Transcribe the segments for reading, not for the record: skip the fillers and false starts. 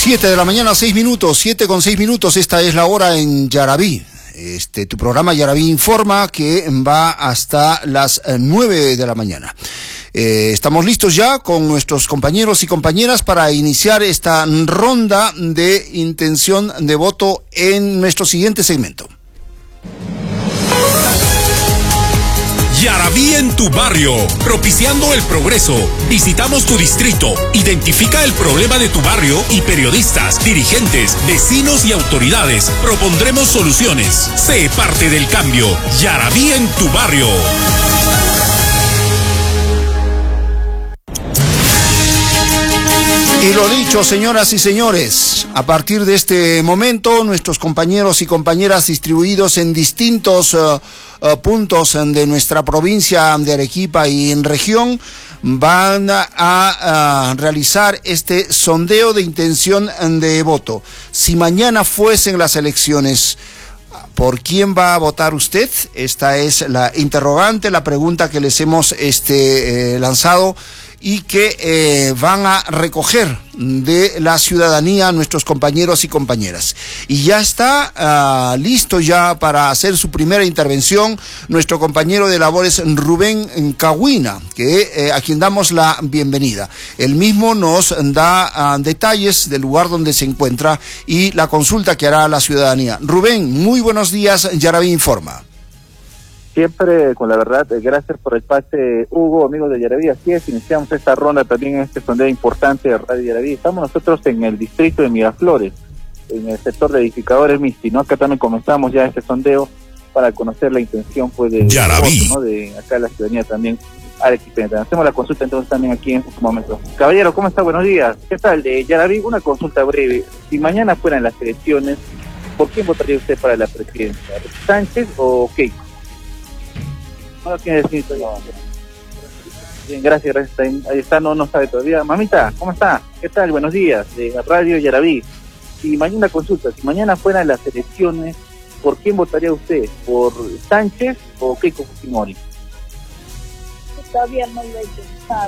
7 de la mañana, 6 minutos, 7 con 6 minutos, esta es la hora en Yaraví. Tu programa Yaraví Informa, que va hasta las 9 de la mañana. Estamos listos ya con nuestros compañeros y compañeras para iniciar esta ronda de intención de voto en nuestro siguiente segmento. Yaraví en tu barrio, propiciando el progreso. Visitamos tu distrito, identifica el problema de tu barrio y periodistas, dirigentes, vecinos y autoridades propondremos soluciones. Sé parte del cambio. Yaraví en tu barrio. Y lo dicho, señoras y señores, a partir de este momento, nuestros compañeros y compañeras distribuidos en distintos puntos de nuestra provincia de Arequipa y en región van a realizar este sondeo de intención de voto. Si mañana fuesen las elecciones, ¿por quién va a votar usted? Esta es la interrogante, la pregunta que les hemos lanzado y que van a recoger de la ciudadanía nuestros compañeros y compañeras. Y ya está listo ya para hacer su primera intervención nuestro compañero de labores Rubén Cahuina, que a quien damos la bienvenida. Él mismo nos da detalles del lugar donde se encuentra y la consulta que hará la ciudadanía. Rubén, muy buenos días, Yaraví Informa. Siempre con la verdad, gracias por el pase, Hugo, amigos de Yaraví. Así es, iniciamos esta ronda también en este sondeo importante de Radio Yaraví. Estamos nosotros en el distrito de Miraflores, en el sector de edificadores Misti, ¿no? Acá también comenzamos ya este sondeo para conocer la intención pues de Yaraví, voto, ¿no? De acá la ciudadanía también arequipeña. Hacemos la consulta entonces también aquí en este momento. Caballero, ¿cómo está? Buenos días. ¿Qué tal? De Yaraví, una consulta breve. Si mañana fueran las elecciones, ¿por quién votaría usted para la presidencia? ¿Sánchez o Keiko? No tiene decir, bien, gracias, ahí está, no sabe todavía. Mamita, ¿cómo está? ¿Qué tal? Buenos días, de Radio Yaraví. Si mañana consulta, si mañana fueran las elecciones, ¿por quién votaría usted? ¿Por Sánchez o Keiko Fujimori? Todavía no lo he pensado.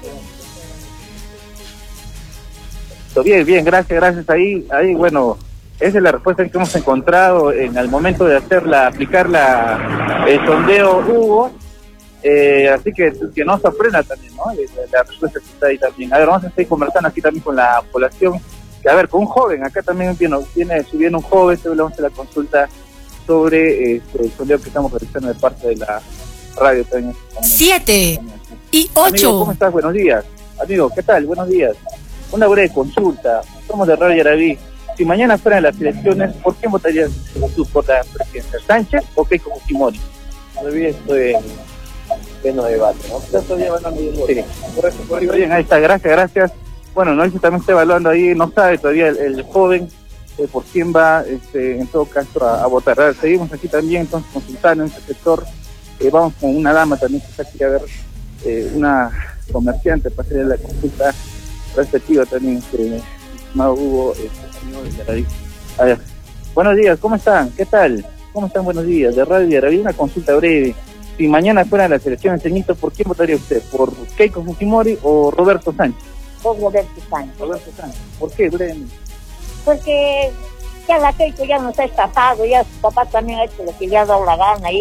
Bien, gracias. Ahí, bueno, esa es la respuesta que hemos encontrado en el momento de aplicar el sondeo, Hugo. Así que no sorprenda también, ¿no? La respuesta que está ahí también. A ver, vamos a seguir conversando aquí también con la población. Que, a ver, con un joven, acá también viene subiendo un joven, vamos a hacer la consulta sobre el sondeo que estamos realizando de parte de la radio también. 7 y 8. Amigo, ¿cómo estás? Buenos días. Amigo, ¿qué tal? Buenos días. Una breve consulta. Somos de Radio Yaraví. Si mañana fueran las elecciones, ¿por quién votarías tú por la presidencia? ¿Sánchez o Keiko Fujimori? Todavía estoy en pleno debate, ¿no? Todavía evaluando sí. Correcto. Bien, ahí está, gracias. Bueno, no, también está evaluando ahí, no sabe todavía el joven por quién va, en todo caso, a votar. A ver, seguimos aquí también, entonces, consultando en este sector. Vamos con una dama también que está aquí a ver, una comerciante para hacer la consulta respectiva también, estimado Hugo, amigo de Yaraví. A ver, buenos días, ¿cómo están? ¿Qué tal? ¿Cómo están? Buenos días, de Radio Yaraví, una consulta breve. Si mañana fueran las elecciones, señorito, ¿por quién votaría usted? ¿Por Keiko Fujimori o Roberto Sánchez? Por Roberto Sánchez. Roberto Sánchez. ¿Por qué, brevemente? Porque ya la Keiko ya nos ha estafado, ya su papá también ha hecho lo que le ha dado la gana.